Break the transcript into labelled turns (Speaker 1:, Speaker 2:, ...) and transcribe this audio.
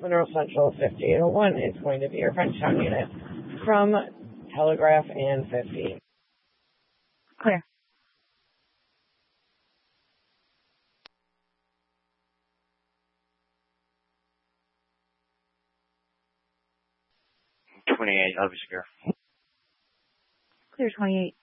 Speaker 1: Monroe Central 5801 is going to be your Frenchtown unit from Telegraph and 50.
Speaker 2: Clear.
Speaker 3: I'll be secure.
Speaker 2: Clear 28.